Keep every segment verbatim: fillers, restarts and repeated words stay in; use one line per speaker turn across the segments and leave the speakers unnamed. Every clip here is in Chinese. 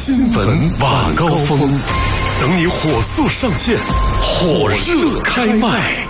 新闻晚高峰，等你火速上线，火热开麦。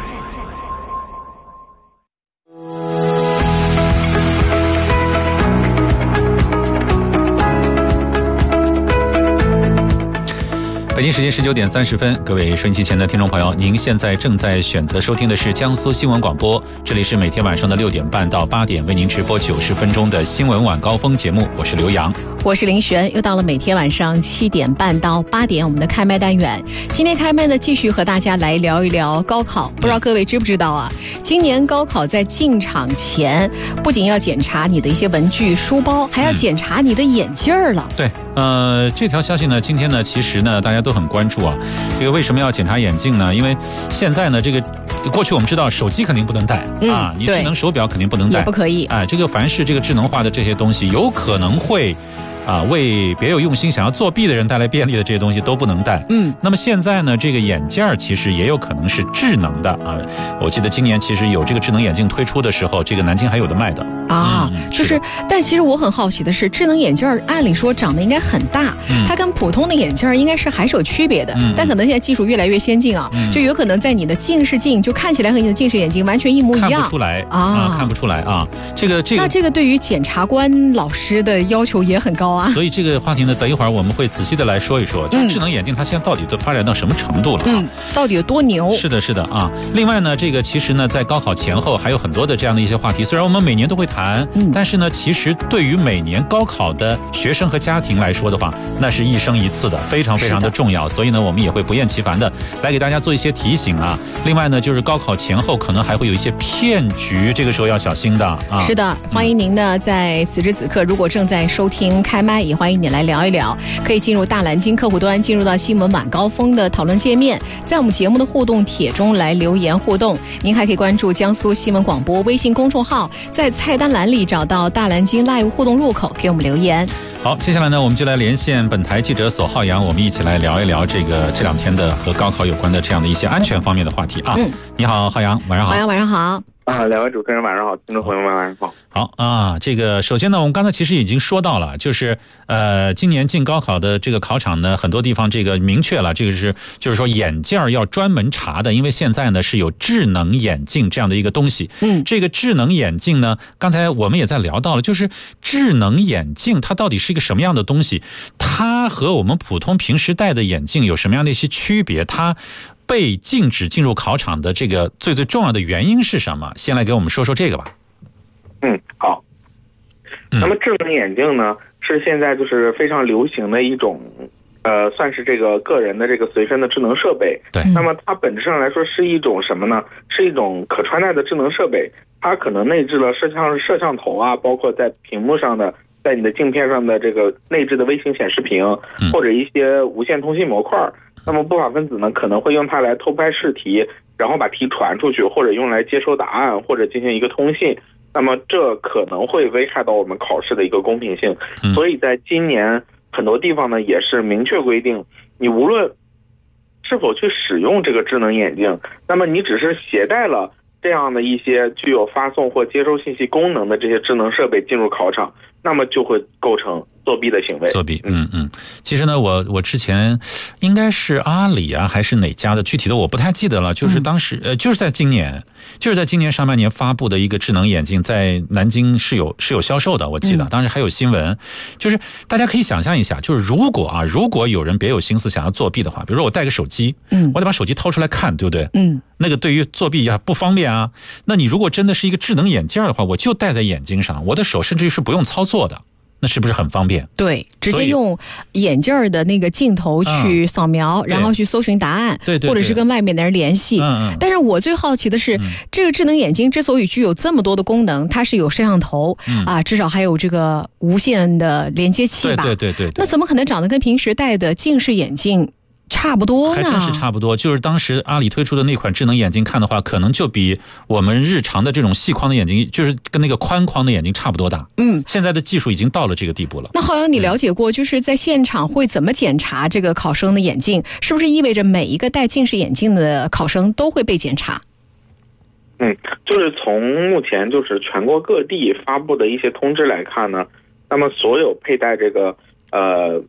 北京时间十九点三十分，各位收音机前的听众朋友，您现在正在选择收听的是江苏新闻广播，这里是每天晚上的六点半到八点为您直播九十分钟的新闻晚高峰节目，我是刘洋，
我是林璇，又到了每天晚上七点半到八点我们的开麦单元。今天开麦呢，继续和大家来聊一聊高考。不知道各位知不知道啊？今年高考在进场前，不仅要检查你的一些文具、书包，还要检查你的眼镜了。
对，呃，这条消息呢，今天呢，其实呢，大家都很关注啊。这个为什么要检查眼镜呢？因为现在呢，这个过去我们知道手机肯定不能带、嗯、啊，你智能手表肯定不能带，
也不可以。
哎，这个凡是这个智能化的这些东西，有可能会。啊，为别有用心想要作弊的人带来便利的这些东西都不能带。嗯，那么现在呢，这个眼镜其实也有可能是智能的啊。我记得今年其实有这个智能眼镜推出的时候，这个南京还有的卖的
啊。嗯、就是，但其实我很好奇的是，智能眼镜按理说长得应该很大，嗯、它跟普通的眼镜应该是还是有区别的。嗯、但可能现在技术越来越先进啊，嗯、就有可能在你的近视镜就看起来和你的近视眼镜完全一模一样，
看不出来啊，啊看不出来啊。这个这个，
那这个对于检察官老师的要求也很高。
所以这个话题呢，等一会儿我们会仔细的来说一说，就是智能眼镜它现在到底都发展到什么程度了、啊？
嗯，到底有多牛？
是的，是的啊。另外呢，这个其实呢，在高考前后还有很多的这样的一些话题，虽然我们每年都会谈，嗯，但是呢，其实对于每年高考的学生和家庭来说的话，那是一生一次的，非常非常的重要。所以呢，我们也会不厌其烦的来给大家做一些提醒啊。另外呢，就是高考前后可能还会有一些骗局，这个时候要小心的啊。
是的，欢迎您呢，在此时此刻如果正在收听开麦，也欢迎你来聊一聊，可以进入大蓝鲸客户端，进入到新闻晚高峰的讨论界面，在我们节目的互动帖中来留言互动。您还可以关注江苏新闻广播微信公众号，在菜单栏里找到大蓝鲸 Live 互动入口，给我们留言。
好，接下来呢，我们就来连线本台记者索浩洋，我们一起来聊一聊这个这两天的和高考有关的这样的一些安全方面的话题啊。嗯，你好，浩洋，晚上好。
浩洋，晚上好。
啊，两位主持人晚上好，听众朋友们晚上好。
好啊，这个首先呢，我们刚才其实已经说到了，就是呃，今年进高考的这个考场呢，很多地方这个明确了，这个是就是说眼镜要专门查的，因为现在呢是有智能眼镜这样的一个东西。嗯，这个智能眼镜呢，刚才我们也在聊到了，就是智能眼镜它到底是一个什么样的东西？它和我们普通平时戴的眼镜有什么样的一些区别？它被禁止进入考场的这个最最重要的原因是什么？先来给我们说说这个吧。
嗯，好。那么智能眼镜呢，是现在就是非常流行的一种，呃，算是这个个人的这个随身的智能设备。
对。
那么它本质上来说是一种什么呢？是一种可穿戴的智能设备，它可能内置了摄像摄像头啊，包括在屏幕上的，在你的镜片上的这个内置的微型显示屏，嗯、或者一些无线通信模块。那么不法分子呢，可能会用它来偷拍试题，然后把题传出去，或者用来接收答案，或者进行一个通信。那么这可能会危害到我们考试的一个公平性。嗯、所以在今年很多地方呢，也是明确规定，你无论是否去使用这个智能眼镜，那么你只是携带了这样的一些具有发送或接收信息功能的这些智能设备进入考场，那么就会构成作弊的行为。
作弊，嗯嗯。其实呢，我我之前应该是阿里啊，还是哪家的，具体的我不太记得了。就是当时、嗯、呃，就是在今年，就是在今年上半年发布的一个智能眼镜，在南京是有是有销售的，我记得、嗯、当时还有新闻。就是大家可以想象一下，就是如果啊，如果有人别有心思想要作弊的话，比如说我带个手机，嗯，我得把手机掏出来看，对不对？嗯，那个对于作弊也不方便啊。那你如果真的是一个智能眼镜的话，我就戴在眼睛上，我的手甚至于是不用操作的。那是不是很方便？
对，直接用眼镜的那个镜头去扫描、嗯、然后去搜寻答案，
对对对，
或者是跟外面的人联系。嗯嗯。但是我最好奇的是、嗯、这个智能眼镜之所以具有这么多的功能，它是有摄像头、嗯、啊，至少还有这个无线的连接器吧。
对对 对, 对, 对。
那怎么可能长得跟平时戴的近视眼镜差不多呢？
还真是差不多。就是当时阿里推出的那款智能眼镜看的话，可能就比我们日常的这种细框的眼镜，就是跟那个宽框的眼镜差不多大。嗯，现在的技术已经到了这个地步了。
那浩洋，你了解过就是在现场会怎么检查这个考生的眼镜？是不是意味着每一个戴近视眼镜的考生都会被检查？
嗯，就是从目前就是全国各地发布的一些通知来看呢，那么所有佩戴这个呃